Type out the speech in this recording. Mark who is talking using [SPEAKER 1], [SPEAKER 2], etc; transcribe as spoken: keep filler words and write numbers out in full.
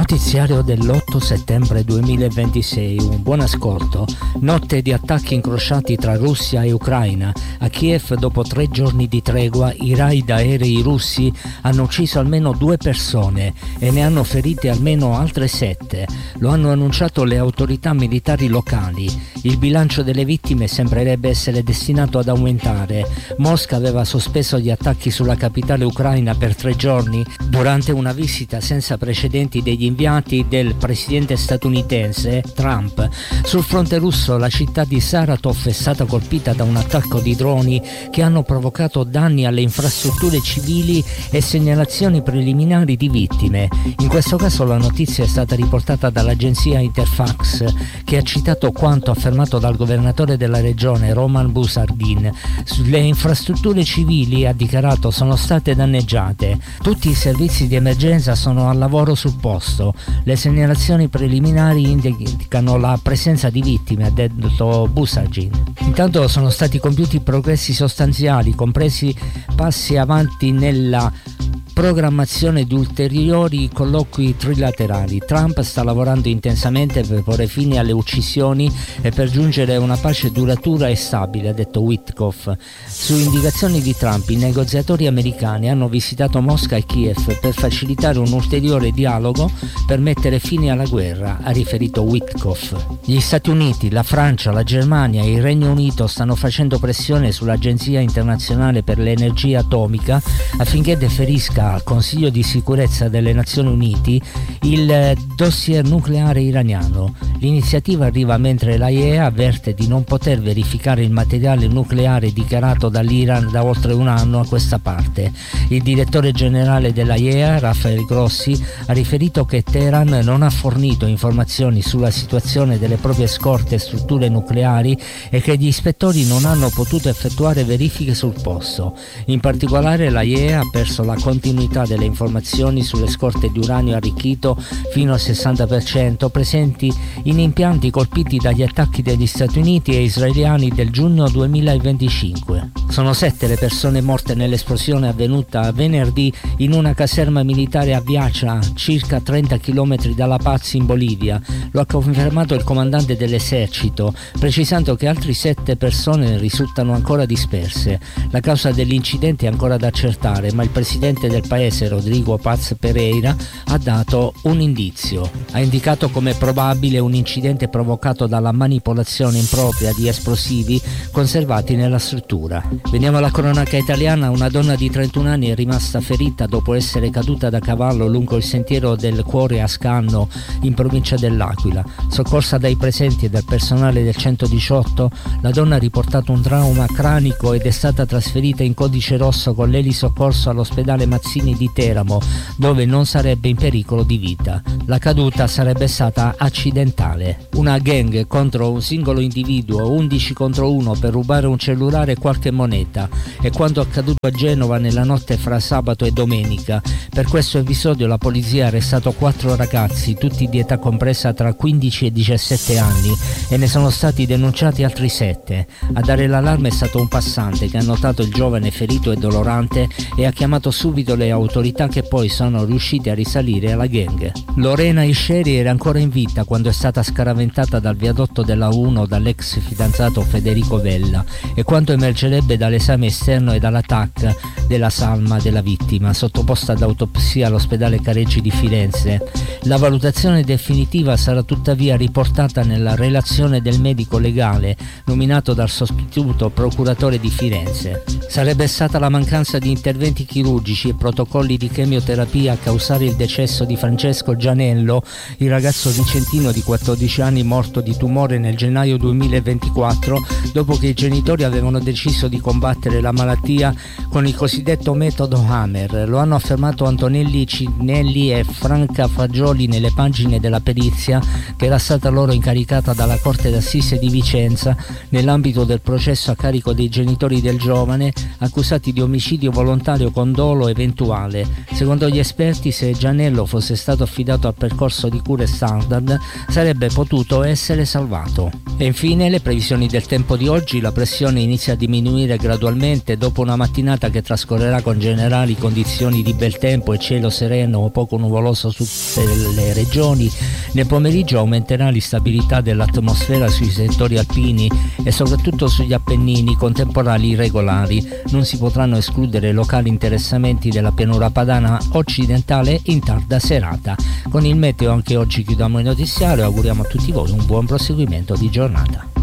[SPEAKER 1] Notiziario dell'otto settembre duemilaventisei, un buon ascolto. Notte di attacchi incrociati tra Russia e Ucraina. A Kiev, dopo tre giorni di tregua, i raid aerei russi hanno ucciso almeno due persone e ne hanno ferite almeno altre sette. Lo hanno annunciato le autorità militari locali. Il bilancio delle vittime sembrerebbe essere destinato ad aumentare. Mosca aveva sospeso gli attacchi sulla capitale ucraina per tre giorni durante una visita senza precedenti degli inviati del presidente statunitense Trump. Sul fronte russo la città di Saratov è stata colpita da un attacco di droni che hanno provocato danni alle infrastrutture civili e segnalazioni preliminari di vittime. In questo caso la notizia è stata riportata dall'agenzia Interfax, che ha citato quanto affermato dal governatore della regione Roman Busardin. Le infrastrutture civili, ha dichiarato, sono state danneggiate. Tutti i servizi di emergenza sono al lavoro sul posto. Le segnalazioni preliminari indicano la presenza di vittime, ha detto Busardin. Intanto sono stati compiuti progressi sostanziali, compresi passi avanti nella programmazione di ulteriori colloqui trilaterali. Trump sta lavorando intensamente per porre fine alle uccisioni e per giungere a una pace duratura e stabile, ha detto Witkoff. Su indicazioni di Trump, i negoziatori americani hanno visitato Mosca e Kiev per facilitare un ulteriore dialogo per mettere fine alla guerra, ha riferito Witkoff. Gli Stati Uniti, la Francia, la Germania e il Regno Unito stanno facendo pressione sull'Agenzia internazionale per l'energia atomica affinché deferisca al Consiglio di sicurezza delle Nazioni Unite il dossier nucleare iraniano. L'iniziativa arriva mentre l'A I E A avverte di non poter verificare il materiale nucleare dichiarato dall'Iran da oltre un anno a questa parte. Il direttore generale dell'A I E A, Rafael Grossi, ha riferito che Teheran non ha fornito informazioni sulla situazione delle proprie scorte e strutture nucleari e che gli ispettori non hanno potuto effettuare verifiche sul posto. In particolare l'A I E A ha perso la continuità delle informazioni sulle scorte di uranio arricchito fino al sessanta per cento presenti in impianti colpiti dagli attacchi degli Stati Uniti e israeliani del giugno duemilaventicinque. Sono sette le persone morte nell'esplosione avvenuta venerdì in una caserma militare a Viacha, circa trenta chilometri dalla Paz in Bolivia. Lo ha confermato il comandante dell'esercito, precisando che altre sette persone risultano ancora disperse. La causa dell'incidente è ancora da accertare, ma il presidente del paese, Rodrigo Paz Pereira, ha dato un indizio. Ha indicato come probabile un incidente provocato dalla manipolazione impropria di esplosivi conservati nella struttura. Veniamo alla cronaca italiana. Una donna di trentuno anni è rimasta ferita dopo essere caduta da cavallo lungo il sentiero del Cuore a Scanno, in provincia dell'Aquila. Soccorsa dai presenti e dal personale del centodiciotto, la donna ha riportato un trauma cranico ed è stata trasferita in codice rosso con l'elisoccorso all'ospedale Mazzini di Teramo, dove non sarebbe in pericolo di vita. La caduta sarebbe stata accidentale. Una gang contro un singolo individuo, undici contro uno, per rubare un cellulare e qualche moneta. È quanto accaduto a Genova nella notte fra sabato e domenica. Per questo episodio la polizia ha arrestato quattro ragazzi, tutti di età compresa tra quindici e diciassette anni, e ne sono stati denunciati altri sette. A dare l'allarme è stato un passante che ha notato il giovane ferito e dolorante e ha chiamato subito le autorità, che poi sono riuscite a risalire alla gang. Lorena Isceri era ancora in vita quando è stata scaraventata dal viadotto della uno dall'ex fidanzato Federico Vella, e quanto emergerebbe dall'esame esterno e dalla T A C della salma della vittima, sottoposta ad autopsia all'ospedale Careggi di Firenze. La valutazione definitiva sarà tuttavia riportata nella relazione del medico legale nominato dal sostituto procuratore di Firenze. Sarebbe stata la mancanza di interventi chirurgici e protocolli di chemioterapia a causare il decesso di Francesco Gianello, il ragazzo vicentino di quattordici anni morto di tumore nel gennaio duemilaventiquattro, dopo che i genitori avevano deciso di combattere la malattia con il cosiddetto metodo Hammer. Lo hanno affermato Antonelli Cinelli e Franca Fagioli nelle pagine della perizia che era stata loro incaricata dalla Corte d'Assise di Vicenza nell'ambito del processo a carico dei genitori del giovane accusati di omicidio volontario con dolo eventuale. Secondo gli esperti, se Gianello fosse stato affidato a al percorso di cure standard sarebbe potuto essere salvato. E infine le previsioni del tempo di oggi: la pressione inizia a diminuire gradualmente dopo una mattinata che trascorrerà con generali condizioni di bel tempo e cielo sereno o poco nuvoloso su tutte le regioni. Nel pomeriggio aumenterà l'instabilità dell'atmosfera sui settori alpini e soprattutto sugli Appennini, con temporali irregolari. Non si potranno escludere locali interessamenti della pianura padana occidentale in tarda serata. Con il meteo anche oggi chiudiamo il notiziario e auguriamo a tutti voi un buon proseguimento di giornata.